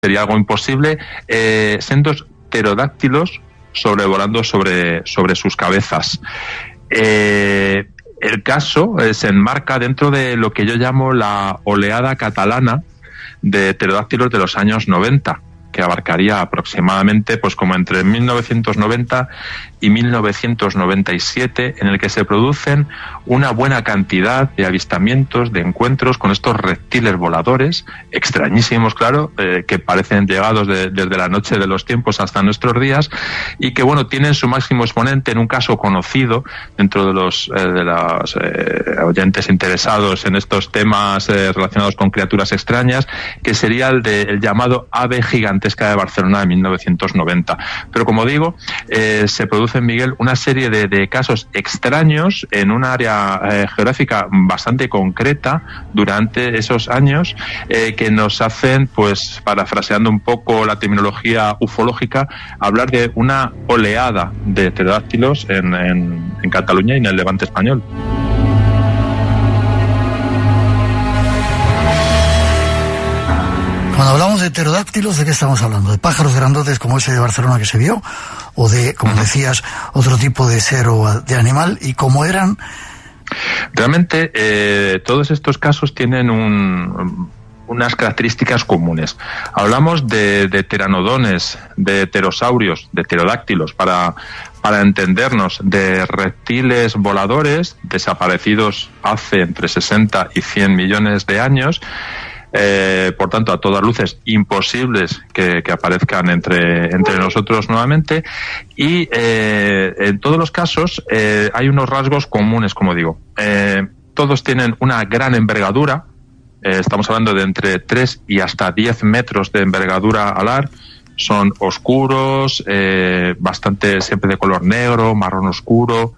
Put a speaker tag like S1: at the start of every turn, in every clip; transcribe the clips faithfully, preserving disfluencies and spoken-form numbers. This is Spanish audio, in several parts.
S1: sería algo imposible, eh, sendos pterodáctilos sobrevolando sobre, sobre sus cabezas. Eh, el caso eh, se enmarca dentro de lo que yo llamo la oleada catalana de pterodáctilos de los años noventa, que abarcaría aproximadamente pues como entre mil novecientos noventa y mil novecientos noventa y siete, en el que se producen una buena cantidad de avistamientos, de encuentros con estos reptiles voladores, extrañísimos, claro, eh, que parecen llegados de, desde la noche de los tiempos hasta nuestros días, y que, bueno, tienen su máximo exponente en un caso conocido dentro de los eh, de los eh, oyentes interesados en estos temas eh, relacionados con criaturas extrañas, que sería el, de, el llamado ave gigantesca de Barcelona de mil novecientos noventa. Pero, como digo, eh, se produce en Miguel una serie de, de casos extraños en un área eh, geográfica bastante concreta durante esos años, eh, que nos hacen, pues, parafraseando un poco la terminología ufológica, hablar de una oleada de pterodáctilos en, en, en Cataluña y en el Levante español.
S2: Cuando hablamos de pterodáctilos, ¿de qué estamos hablando? ¿De pájaros grandotes como ese de Barcelona que se vio? ¿O de, como decías, otro tipo de ser o de animal? ¿Y cómo eran?
S1: Realmente, eh, todos estos casos tienen un, unas características comunes. Hablamos de, de pteranodones, de pterosaurios, de pterodáctilos, para, para entendernos, de reptiles voladores desaparecidos hace entre sesenta y cien millones de años. Eh, por tanto, a todas luces imposibles que, que aparezcan entre, entre nosotros nuevamente, y eh, en todos los casos eh, hay unos rasgos comunes, como digo. Eh, todos tienen una gran envergadura, eh, estamos hablando de entre tres y hasta diez metros de envergadura alar. Son oscuros, eh, bastante siempre de color negro, marrón oscuro,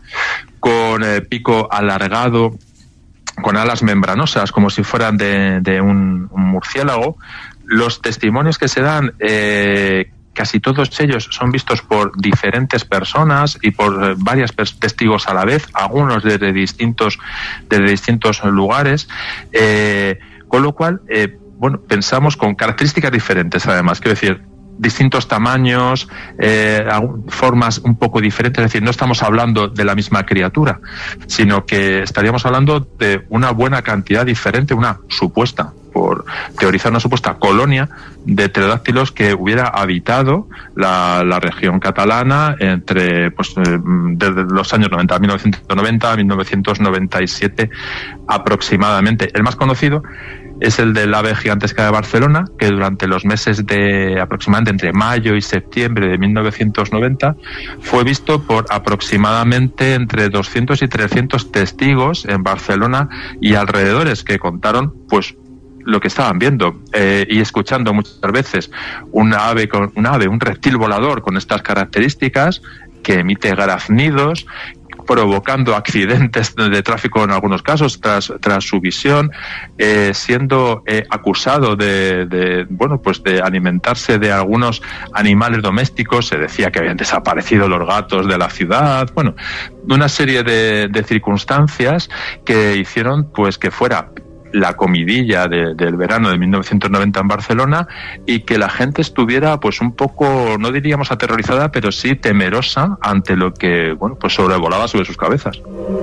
S1: con eh, pico alargado, con alas membranosas, como si fueran de, de un, un murciélago. Los testimonios que se dan, eh, casi todos ellos son vistos por diferentes personas y por eh, varios testigos a la vez, algunos desde distintos, desde distintos lugares, eh, con lo cual, eh, bueno, pensamos con características diferentes, además, quiero decir, distintos tamaños, eh, formas un poco diferentes, es decir, no estamos hablando de la misma criatura, sino que estaríamos hablando de una buena cantidad diferente, una supuesta, por teorizar una supuesta colonia de pterodáctilos que hubiera habitado la, la región catalana entre, pues, eh, desde los años noventa, mil novecientos noventa a mil novecientos noventa y siete aproximadamente. El más conocido es el del ave gigantesca de Barcelona, que durante los meses de aproximadamente entre mayo y septiembre de mil novecientos noventa fue visto por aproximadamente entre doscientos y trescientos testigos en Barcelona y alrededores, que contaron, pues, lo que estaban viendo eh, y escuchando muchas veces. Una ave, con, una ave, un reptil volador con estas características, que emite graznidos, provocando accidentes de tráfico en algunos casos tras tras su visión, eh, siendo eh, acusado de, de bueno pues de alimentarse de algunos animales domésticos. Se decía que habían desaparecido los gatos de la ciudad. Bueno, una serie de, de circunstancias que hicieron pues que fuera la comidilla de, del verano de mil novecientos noventa en Barcelona, y que la gente estuviera pues un poco, no diríamos aterrorizada, pero sí temerosa ante lo que, bueno, pues sobrevolaba sobre sus cabezas.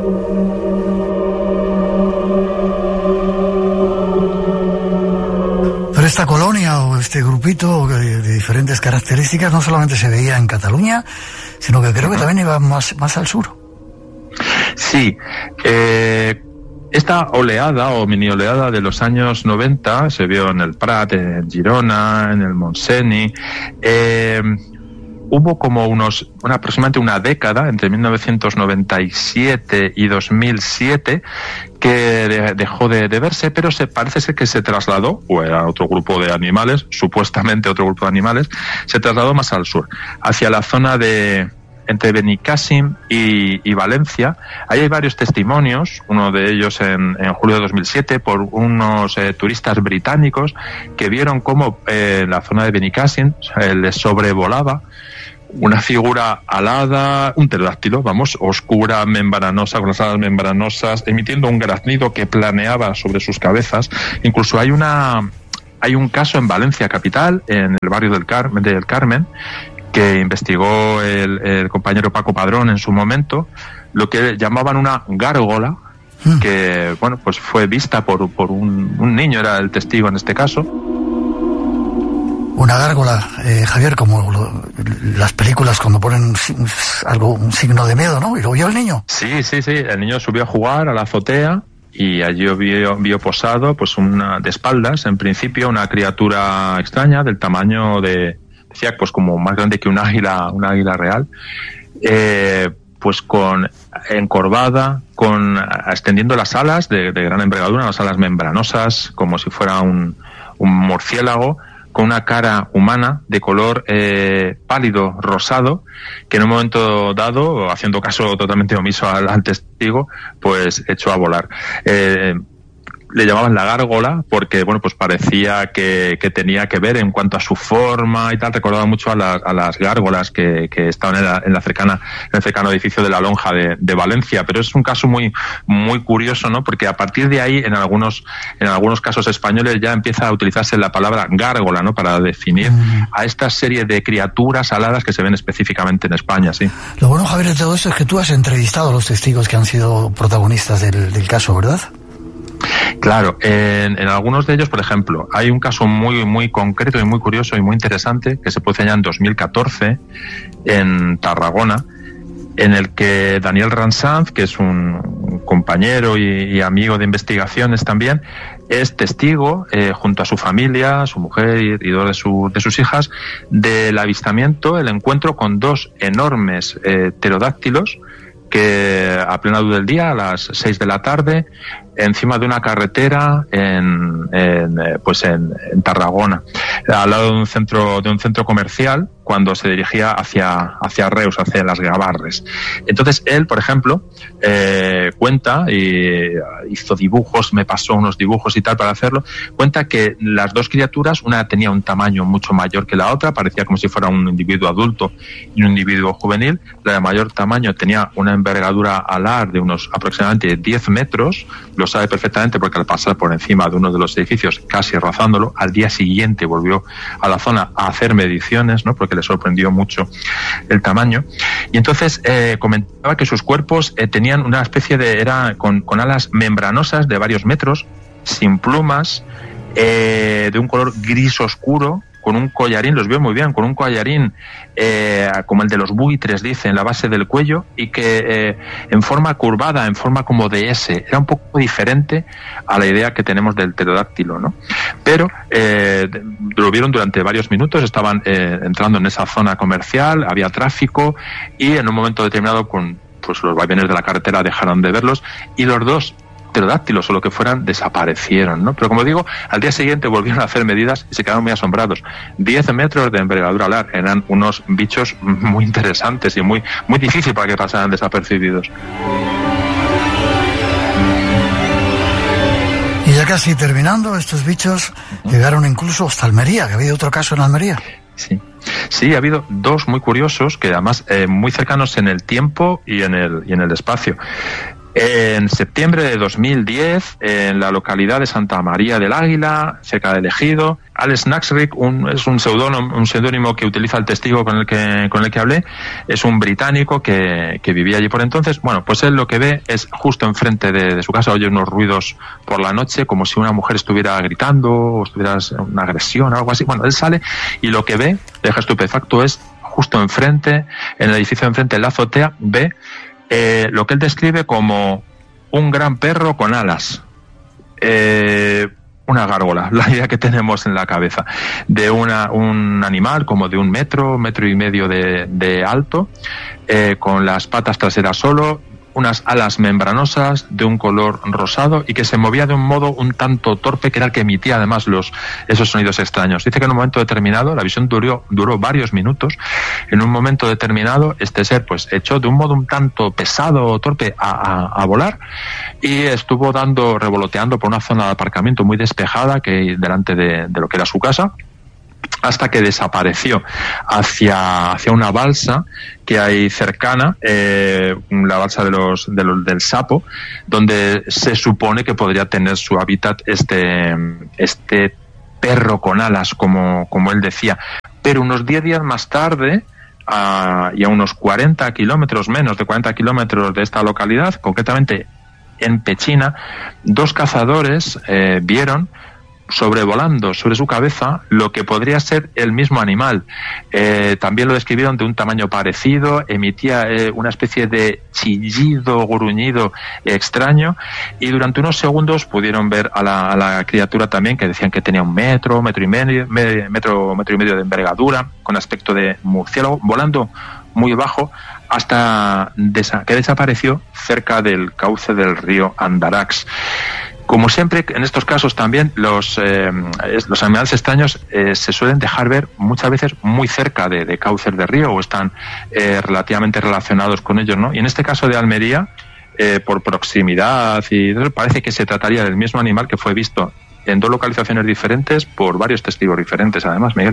S2: Pero esta colonia o este grupito de, de diferentes características no solamente se veía en Cataluña, sino que creo que también iba más, más al sur.
S1: Sí, eh... esta oleada o mini oleada de los años noventa se vio en el Prat, en Girona, en el Montseny. Eh, hubo como unos, una, aproximadamente una década, entre mil novecientos noventa y siete y dos mil siete, que de, dejó de, de verse, pero se parece ser que se trasladó, o era otro grupo de animales, supuestamente otro grupo de animales, se trasladó más al sur, hacia la zona de entre Benicàssim y, y Valencia. Ahí hay varios testimonios, uno de ellos en, en julio de dos mil siete, por unos eh, turistas británicos que vieron cómo eh, en la zona de Benicàssim eh, les sobrevolaba una figura alada, un pterodáctilo, vamos, oscura, membranosa, con las alas membranosas, emitiendo un graznido que planeaba sobre sus cabezas. Incluso hay una hay un caso en Valencia capital, en el barrio del Carmen, del Carmen, que investigó el, el compañero Paco Padrón en su momento, lo que llamaban una gárgola, que bueno, pues fue vista por, por un, un niño, era el testigo en este caso.
S2: Una gárgola, eh, Javier, como lo, las películas cuando ponen algo, un signo de miedo, ¿no? ¿Y lo vio el niño?
S1: Sí, sí, sí, el niño subió a jugar a la azotea y allí vio, vio posado, pues una de espaldas, en principio, una criatura extraña del tamaño de, decía, pues como más grande que un águila, un águila real, eh, pues con encorvada, con extendiendo las alas de, de gran envergadura, las alas membranosas, como si fuera un, un murciélago, con una cara humana de color eh, pálido, rosado, que en un momento dado, haciendo caso totalmente omiso al, al testigo, pues echó a volar. Eh, le llamaban la gárgola porque, bueno, pues parecía que, que tenía que ver en cuanto a su forma y tal, recordaba mucho a, la, a las gárgolas que, que estaban en la, en la cercana, en el cercano edificio de la Lonja de, de Valencia, pero es un caso muy, muy curioso, ¿no? Porque a partir de ahí, en algunos, en algunos casos españoles ya empieza a utilizarse la palabra gárgola, ¿no? Para definir a esta serie de criaturas aladas que se ven específicamente en España, sí.
S2: Lo bueno, Javier, de todo esto es que tú has entrevistado a los testigos que han sido protagonistas del, del caso, ¿verdad?
S1: Claro, en, en algunos de ellos, por ejemplo, hay un caso muy muy concreto y muy curioso y muy interesante que se produce ya en dos mil catorce en Tarragona, en el que Daniel Ransanz, que es un compañero y, y amigo de investigaciones también, es testigo, eh, junto a su familia, su mujer y, y dos de, su, de sus hijas, del avistamiento, el encuentro con dos enormes eh, pterodáctilos que a plena luz del día, a las seis de la tarde, encima de una carretera en, en pues en, en Tarragona, al lado de un centro de un centro comercial, cuando se dirigía hacia hacia Reus, hacia las Gavarres. Entonces él, por ejemplo, eh, cuenta, y hizo dibujos, me pasó unos dibujos y tal para hacerlo, cuenta que las dos criaturas, una tenía un tamaño mucho mayor que la otra, parecía como si fuera un individuo adulto y un individuo juvenil. La de mayor tamaño tenía una envergadura alar de unos aproximadamente diez metros, lo sabe perfectamente porque al pasar por encima de uno de los edificios, casi rozándolo, al día siguiente volvió a la zona a hacer mediciones, ¿no? Porque le sorprendió mucho el tamaño. Y entonces eh, comentaba que sus cuerpos eh, tenían una especie de, era con, con alas membranosas de varios metros, sin plumas, eh, de un color gris oscuro, con un collarín, los veo muy bien, con un collarín eh, como el de los buitres, dice, en la base del cuello, y que eh, en forma curvada, en forma como de S, era un poco diferente a la idea que tenemos del pterodáctilo, ¿no? Pero eh, lo vieron durante varios minutos, estaban eh, entrando en esa zona comercial, había tráfico, y en un momento determinado, con pues los vaivenes de la carretera, dejaron de verlos, y los dos pterodáctilos o lo que fueran desaparecieron, ¿no? Pero como digo, al día siguiente volvieron a hacer medidas y se quedaron muy asombrados. diez metros de envergadura alar, eran unos bichos muy interesantes y muy, muy difícil para que pasaran desapercibidos.
S2: Y ya casi terminando, estos bichos llegaron incluso hasta Almería, que ha habido otro caso en Almería.
S1: Sí. Sí, ha habido dos muy curiosos, que además eh, muy cercanos en el tiempo y en el, y en el espacio. En septiembre de dos mil diez, en la localidad de Santa María del Águila, cerca del Ejido, Alex Naxrick, un, es un seudónimo, un seudónimo que utiliza el testigo con el que con el que hablé, es un británico que, que vivía allí por entonces. Bueno, pues él lo que ve es justo enfrente de, de su casa, oye unos ruidos por la noche, como si una mujer estuviera gritando o estuviera una agresión o algo así. Bueno, él sale y lo que ve, deja estupefacto, es justo enfrente, en el edificio enfrente, en la azotea, ve Eh, lo que él describe como un gran perro con alas, eh, una gárgola, la idea que tenemos en la cabeza, de una, un animal como de un metro, metro y medio de, de alto, eh, con las patas traseras solo, unas alas membranosas de un color rosado y que se movía de un modo un tanto torpe, que era el que emitía además los esos sonidos extraños. Dice que en un momento determinado, la visión duró, duró varios minutos, en un momento determinado este ser pues echó de un modo un tanto pesado o torpe a, a, a volar y estuvo dando, revoloteando por una zona de aparcamiento muy despejada que hay delante de, de lo que era su casa, hasta que desapareció hacia, hacia una balsa que hay cercana, eh, la balsa de los, de los del Sapo, donde se supone que podría tener su hábitat este, este perro con alas, como, como él decía. Pero unos diez días más tarde, a, y a unos cuarenta kilómetros, menos de cuarenta kilómetros de esta localidad, concretamente en Pechina, dos cazadores eh, vieron sobrevolando sobre su cabeza lo que podría ser el mismo animal. Eh, también lo describieron de un tamaño parecido, emitía eh, una especie de chillido, gruñido extraño, y durante unos segundos pudieron ver a la, a la criatura también, que decían que tenía un metro, metro y medio, metro, metro y medio de envergadura, con aspecto de murciélago, volando muy bajo, hasta desa- que desapareció cerca del cauce del río Andarax. Como siempre, en estos casos también los, eh, los animales extraños eh, se suelen dejar ver muchas veces muy cerca de, de cauces de río, o están eh, relativamente relacionados con ellos, ¿no? Y en este caso de Almería, eh, por proximidad, y parece que se trataría del mismo animal que fue visto en dos localizaciones diferentes por varios testigos diferentes, además, Miguel.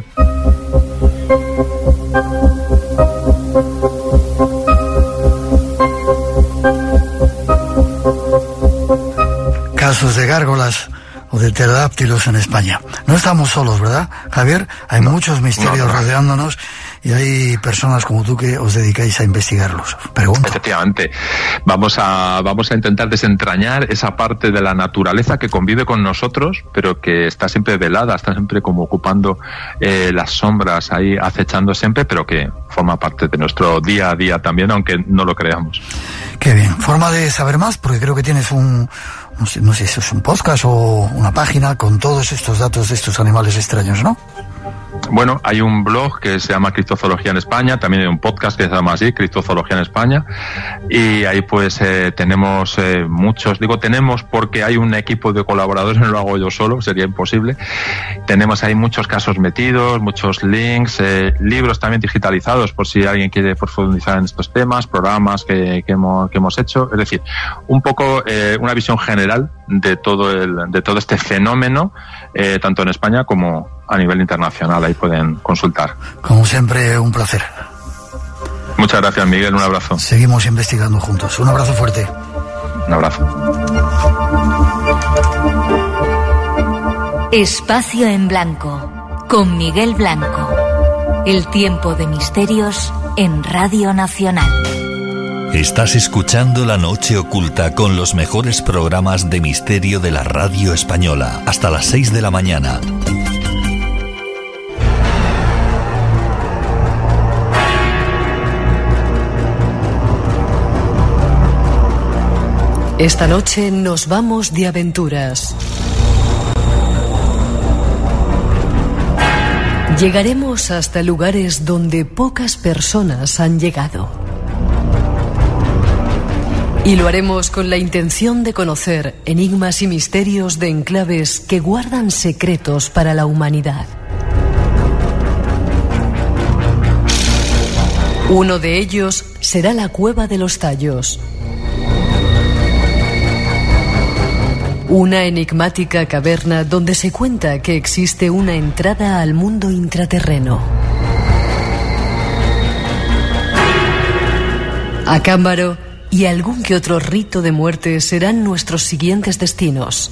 S2: Casos de gárgolas o de pterodáctilos en España. No estamos solos, ¿verdad, Javier? Hay no, muchos misterios no, no. rodeándonos, y hay personas como tú que os dedicáis a investigarlos. Pregunto.
S1: Efectivamente. Vamos a, vamos a intentar desentrañar esa parte de la naturaleza que convive con nosotros, pero que está siempre velada, está siempre como ocupando eh, las sombras ahí, acechando siempre, pero que forma parte de nuestro día a día también, aunque no lo creamos.
S2: Qué bien. Forma de saber más, porque creo que tienes un... No sé, no sé si es un podcast o una página con todos estos datos de estos animales extraños, ¿no?
S1: Bueno, hay un blog que se llama Cristozoología en España, también hay un podcast que se llama así, Cristozoología en España, y ahí pues eh, tenemos eh, muchos, digo tenemos porque hay un equipo de colaboradores, no lo hago yo solo, sería imposible. Tenemos ahí muchos casos metidos, muchos links, eh, libros también digitalizados por si alguien quiere profundizar en estos temas, programas que, que, hemos, que hemos hecho, es decir, un poco eh, una visión general de todo, el, de todo este fenómeno, eh, tanto en España como a nivel internacional. Ahí pueden consultar.
S2: Como siempre, un placer.
S1: Muchas gracias, Miguel. Un abrazo.
S2: Seguimos investigando juntos. Un abrazo fuerte.
S1: Un abrazo.
S3: Espacio en Blanco, con Miguel Blanco. El tiempo de misterios en Radio Nacional.
S4: Estás escuchando La Noche Oculta con los mejores programas de misterio de la radio española. Hasta las seis de la mañana.
S5: Esta noche nos vamos de aventuras. Llegaremos hasta lugares donde pocas personas han llegado. Y lo haremos con la intención de conocer enigmas y misterios de enclaves que guardan secretos para la humanidad. Uno de ellos será la Cueva de los Tallos. Una enigmática caverna donde se cuenta que existe una entrada al mundo intraterreno. Acámbaro y algún que otro rito de muerte serán nuestros siguientes destinos.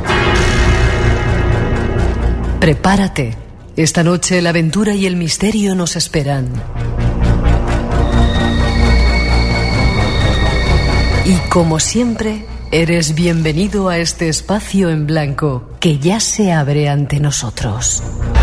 S5: Prepárate. Esta noche la aventura y el misterio nos esperan. Y como siempre, eres bienvenido a este espacio en blanco que ya se abre ante nosotros.